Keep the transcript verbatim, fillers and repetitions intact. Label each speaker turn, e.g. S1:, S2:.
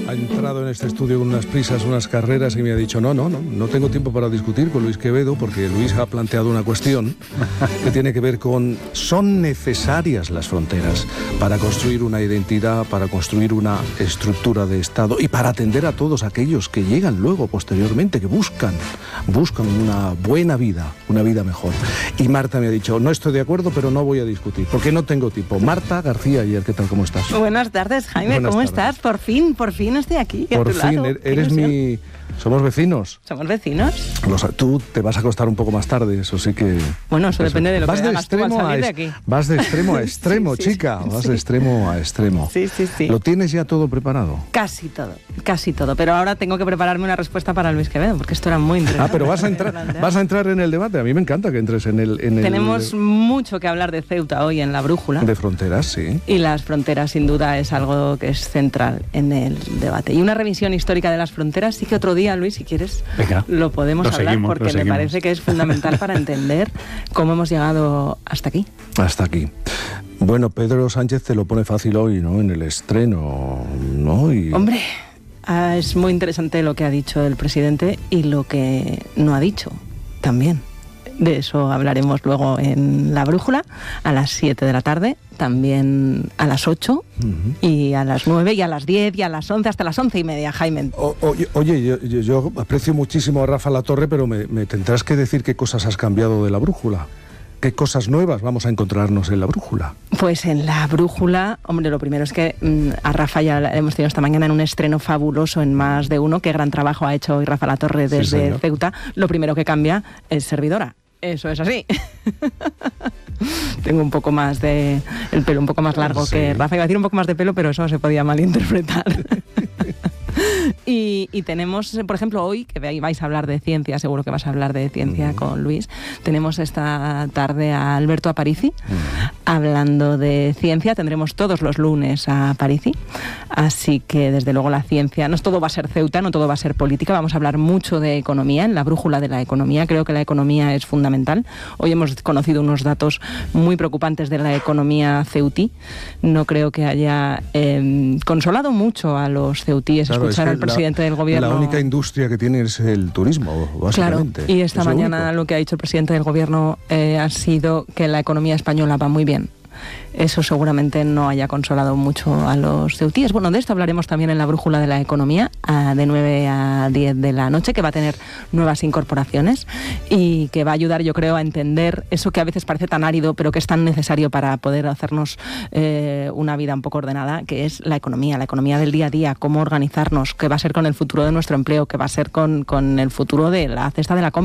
S1: ha entrado en este estudio con unas prisas, unas carreras y me ha dicho no, no, no, no tengo tiempo para discutir con Luis Quevedo porque Luis ha planteado una cuestión que tiene que ver con ¿son necesarias las fronteras para construir una identidad, para construir una estructura de Estado y para atender a todos aquellos que llegan luego, posteriormente, que buscan, buscan una buena vida, una vida mejor? Y Marta me ha dicho, no estoy de acuerdo, pero no voy a discutir, porque no tengo tiempo. Marta García Ayer, ¿qué tal? ¿Cómo estás?
S2: Buenas tardes, Jaime,
S1: Buenas
S2: ¿cómo
S1: tardes.
S2: estás? Por fin, por fin estoy aquí, a
S1: Por
S2: tu
S1: fin,
S2: lado.
S1: er-
S2: Qué
S1: eres
S2: ilusión.
S1: mi... Somos vecinos.
S2: ¿Somos vecinos?
S1: Los- tú te vas a acostar un poco más tarde, eso sí que...
S2: Bueno, eso depende de lo
S1: vas
S2: que hagas tú al
S1: extremo a
S2: salir de
S1: es-
S2: aquí.
S1: Vas de extremo a extremo,
S2: Sí, sí,
S1: chica.
S2: sí,
S1: Vas
S2: sí.
S1: de extremo a extremo.
S2: Sí, sí, sí.
S1: ¿Lo tienes ya todo preparado?
S2: Casi todo, casi todo. Pero ahora tengo que prepararme una respuesta para Luis Quevedo, porque esto era muy interesante.
S1: Ah, pero vas a entrar, vas a entrar en el debate. A mí me encanta que entres en el... En el
S2: Tenemos mucho que hablar de Ceuta hoy en La Brújula.
S1: de fronteras, sí.
S2: Y las fronteras, sin duda, es algo que es central en el debate. Y una revisión histórica de las fronteras, sí que otro día, Luis, si quieres,
S3: Venga,
S2: lo podemos
S3: lo
S2: hablar,
S3: seguimos,
S2: porque
S3: lo
S2: me
S3: seguimos.
S2: parece que es fundamental para entender cómo hemos llegado hasta aquí.
S1: Hasta aquí. Bueno, Pedro Sánchez te lo pone fácil hoy, ¿no? En el estreno, ¿no? Y...
S2: Hombre, ah, es muy interesante lo que ha dicho el presidente y lo que no ha dicho también. De eso hablaremos luego en La Brújula, a las siete de la tarde, también a las ocho,
S1: Ujú.
S2: y a las nueve, y a las diez, y a las once, hasta las once y media, Jaime.
S1: O- oye, oye, yo, yo- yo aprecio muchísimo a Rafa Latorre, pero me, me tendrás que decir qué cosas has cambiado de La Brújula. ¿Qué cosas nuevas vamos a encontrarnos en La Brújula?
S2: Pues en La Brújula, hombre, lo primero es que mm, a Rafa ya la hemos tenido esta mañana en un estreno fabuloso en Más de Uno. Qué gran trabajo ha hecho hoy Rafa Latorre
S1: Sí,
S2: desde
S1: señor.
S2: Ceuta. Lo primero que cambia es servidora. Eso es así. Tengo un poco más de... el pelo un poco más largo
S1: Sí.
S2: que Rafa. Iba a decir un poco más de pelo, pero eso se podía malinterpretar. Y, y tenemos, por ejemplo, hoy, que ve- vais a hablar de ciencia, seguro que vas a hablar de ciencia
S1: Ujú.
S2: con Luis, tenemos esta tarde a Alberto Aparici, hablando de ciencia. Tendremos todos los lunes a Aparici, así que desde luego la ciencia, no todo va a ser Ceuta, no todo va a ser política, vamos a hablar mucho de economía, en La Brújula de la economía. Creo que la economía es fundamental. Hoy hemos conocido unos datos muy preocupantes de la economía ceutí. No creo que haya eh, consolado mucho a los ceutíes
S1: Claro,
S2: escuchar
S1: es que
S2: al presidente
S1: la,
S2: del gobierno.
S1: La única industria que tiene es el turismo,
S2: Claro,
S1: básicamente.
S2: y esta
S1: Es lo
S2: mañana
S1: único.
S2: lo que ha dicho el presidente del gobierno eh, ha sido que la economía española va muy bien. Eso seguramente no haya consolado mucho a los ceutíes. Bueno, de esto hablaremos también en La Brújula de la Economía, a- de nueve a diez de la noche, que va a tener nuevas incorporaciones y que va a ayudar, yo creo, a entender eso que a veces parece tan árido, pero que es tan necesario para poder hacernos eh, una vida un poco ordenada, que es la economía, la economía del día a día, cómo organizarnos, qué va a ser con el futuro de nuestro empleo, qué va a ser con, con el futuro de la cesta de la compra.